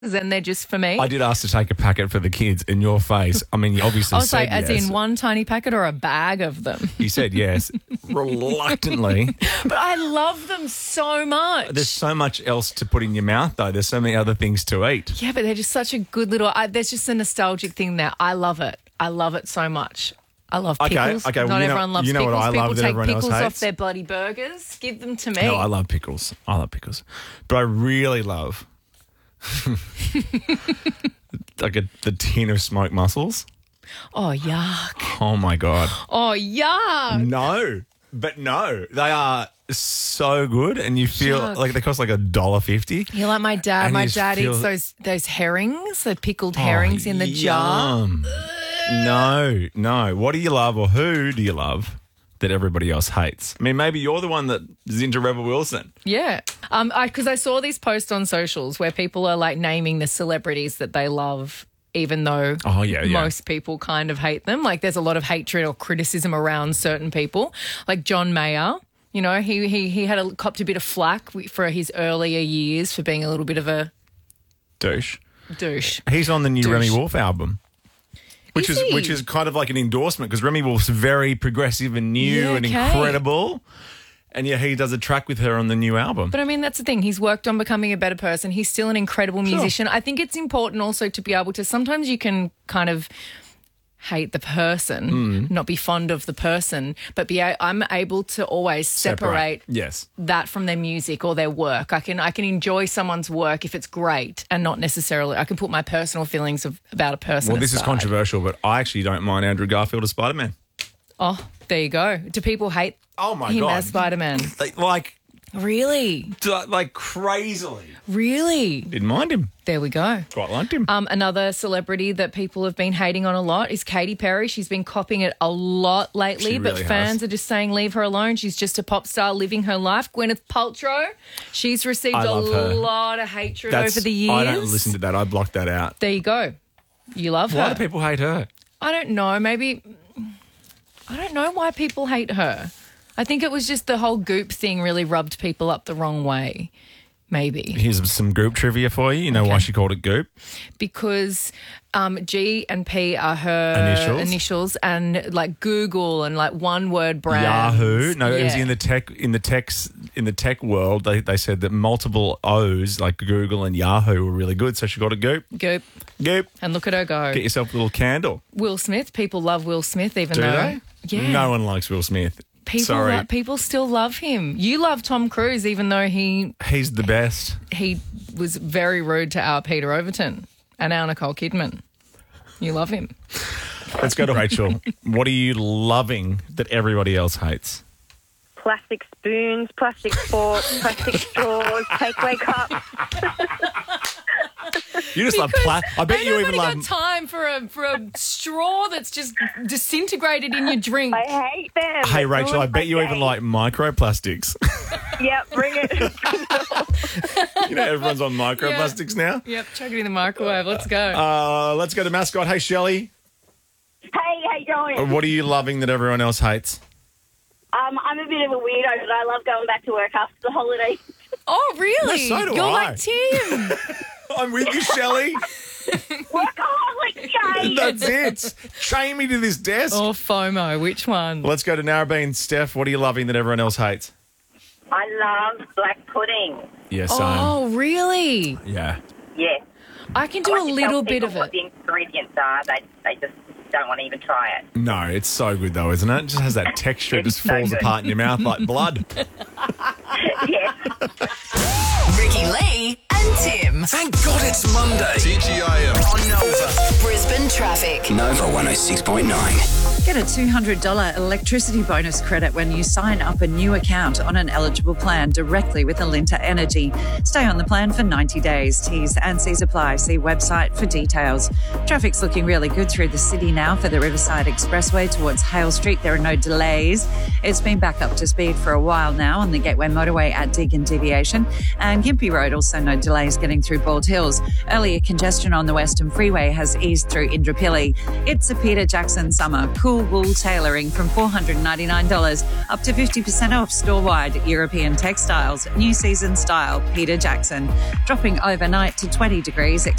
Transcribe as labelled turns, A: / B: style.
A: and they're just for me.
B: I did ask to take a packet for the kids in your face. I mean, you obviously
A: I was
B: said
A: like, as
B: yes.
A: in one tiny packet or a bag of them?
B: You said yes, reluctantly.
A: But I love them so much.
B: There's so much else to put in your mouth, though. There's so many other things to eat.
A: Yeah, but they're just such a good little... there's just a nostalgic thing there. I love it. I love it so much. I love pickles.
B: Okay, well,
A: Not everyone loves pickles.
B: What I
A: People
B: love that
A: take
B: everyone else
A: pickles off
B: hates?
A: their bloody burgers. Give them to me.
B: No, I love pickles. But I really love the tin of smoked mussels.
A: Oh, yuck.
B: Oh, my God.
A: Oh, yuck.
B: No. They are so good, and you feel
A: Yuck.
B: like they cost like $1.50.
A: You're like my dad.
B: And
A: My
B: you just
A: dad
B: feel-
A: eats those herrings, the pickled herrings in the jar.
B: Yum. No. What do you love, or who do you love that everybody else hates? I mean, maybe you're the one that is into Rebel Wilson.
A: Yeah. Because I saw these posts on socials where people are like naming the celebrities that they love, even though most people kind of hate them. Like there's a lot of hatred or criticism around certain people. Like John Mayer, you know, he had copped a bit of flack for his earlier years for being a little bit of a
B: Douche.
A: douche.
B: He's on the new
A: Douche.
B: Remy Wolf album. Which
A: Is he?
B: which is kind of like an endorsement, because Remy Wolf's very progressive and new and incredible. And yeah, he does a track with her on the new album.
A: But I mean, that's the thing. He's worked on becoming a better person. He's still an incredible musician. I think it's important also to be able to, sometimes you can kind of hate the person, not be fond of the person, but I'm able to always separate
B: Yes.
A: that from their music or their work. I can enjoy someone's work if it's great, and not necessarily I can put my personal feelings about a person.
B: Well, this is
A: aside.
B: controversial, but I actually don't mind Andrew Garfield as Spider-Man.
A: Oh, there you go. Do people hate him
B: God.
A: as Spider-Man?
B: Like
A: Really?
B: crazily.
A: Really?
B: Didn't mind him.
A: There we go.
B: Quite liked him.
A: Another celebrity that people have been hating on a lot is Katy Perry. She's been copying it a lot lately,
B: She
A: but
B: really
A: fans
B: has.
A: are just saying leave her alone. She's just a pop star living her life. Gwyneth Paltrow, she's received
B: I
A: a
B: love her.
A: lot of hatred over the years.
B: I don't listen to that. I blocked that out.
A: There you go. You love
B: Why
A: her.
B: do people hate her?
A: I don't know. Maybe I don't know why people hate her. I think it was just the whole Goop thing really rubbed people up the wrong way. Maybe.
B: Here's some Goop trivia for you. You know why she called it Goop?
A: Because G and P are her initials, and like Google and like one word brands.
B: Yahoo. No, it was
A: Yeah.
B: in the tech world. They said that multiple O's like Google and Yahoo were really good, so she got a Goop.
A: Goop.
B: Goop.
A: And look at her go.
B: Get yourself a little candle.
A: Will Smith. People love Will Smith, even
B: Do
A: though.
B: they?
A: Yeah.
B: No one likes Will Smith.
A: People people still love him. You love Tom Cruise, even though
B: He's the best.
A: he was very rude to our Peter Overton and our Nicole Kidman. You love him.
B: Let's go to Rachel. What are you loving that everybody else hates?
C: Plastic spoons, plastic forks, plastic straws, takeaway cups.
B: You just love I bet you even love.
A: got time for a straw that's just disintegrated in your drink.
C: I hate them.
B: Hey
C: It
B: Rachel, I
C: ruins
B: bet
C: my
B: you even
C: day.
B: like microplastics.
C: Yep, bring it.
B: You know everyone's on microplastics now.
A: Yep, chuck it in the microwave. Let's go.
B: Let's go to mascot. Hey Shelley,
C: Hey, how you going?
B: what are you loving that everyone else hates?
C: I'm a bit of a weirdo, but I love going back to work after the holidays.
A: Oh, really?
B: No, so do
A: You're
B: I.
A: like Tim.
B: I'm with you, Shelley.
C: Workaholic, Jay!
B: That's it. Chain me to this desk.
A: Or FOMO. Which one?
B: Let's go to Narrabeen. Steph, what are you loving that everyone else hates?
C: I love black pudding.
B: Yes,
A: Oh, really?
B: yeah.
C: Yeah.
A: I can do a little bit of
C: What
A: it.
C: the ingredients are, they just don't want to even try it.
B: No, it's so good though, isn't it? It just has that texture. It just
C: It's so
B: falls
C: good.
B: apart in your mouth like blood.
C: Yes.
D: Ricky Lee and Tim.
E: Thank God it's Monday. TGIM on Nova.
D: Brisbane traffic.
E: Nova 106.9.
F: Get a $200 electricity bonus credit when you sign up a new account on an eligible plan directly with Alinta Energy. Stay on the plan for 90 days. T's and C's apply. See website for details. Traffic's looking really good through the city now for the Riverside Expressway towards Hale Street. There are no delays. It's been back up to speed for a while now on the Gateway Motorway at Deagon Deviation. And Gympie Road, also no delays getting through Bald Hills. Earlier congestion on the Western Freeway has eased through Indooroopilly. It's a Peter Jackson summer. Cool wool tailoring from $499 up to 50% off store-wide European textiles. New season style, Peter Jackson. Dropping overnight to 20 degrees.